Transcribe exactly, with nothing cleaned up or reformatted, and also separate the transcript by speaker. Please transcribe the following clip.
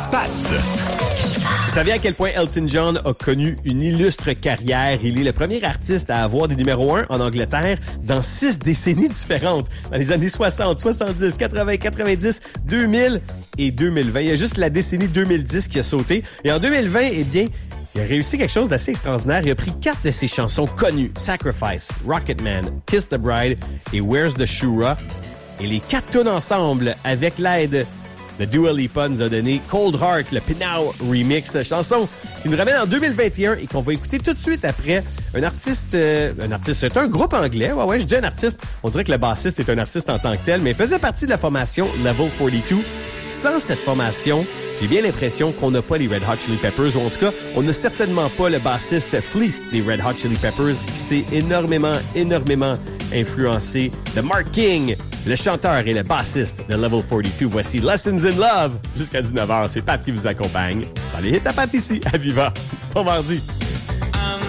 Speaker 1: Pat.
Speaker 2: Vous saviez à quel point Elton John a connu une illustre carrière? Il est le premier artiste à avoir des numéros un en Angleterre dans six décennies différentes. Dans les années soixante, soixante-dix, quatre-vingts, quatre-vingt-dix, deux mille et deux mille vingt. Il y a juste la décennie deux mille dix qui a sauté. Et en deux mille vingt, eh bien, il a réussi quelque chose d'assez extraordinaire. Il a pris quatre de ses chansons connues, Sacrifice, Rocketman, Kiss the Bride et Where's the Shura. Et les quatre tunes ensemble, avec l'aide de Dua Lipa, nous a donné Cold Heart, le Pinau Remix, chanson qui nous ramène en deux mille vingt et un et qu'on va écouter tout de suite après. Un artiste, euh, un artiste, c'est un groupe anglais. Ouais, ouais, je dis un artiste. On dirait que le bassiste est un artiste en tant que tel, mais il faisait partie de la formation Level quarante-deux. Sans cette formation, j'ai bien l'impression qu'on n'a pas les Red Hot Chili Peppers, ou en tout cas, on n'a certainement pas le bassiste Flea des Red Hot Chili Peppers, qui s'est énormément, énormément influencé de Mark King, le chanteur et le bassiste de Level quarante-deux. Voici Lessons in Love. Jusqu'à dix-neuf heures, c'est Pat qui vous accompagne dans les hits à Pat ici, à Viva. Bon mardi.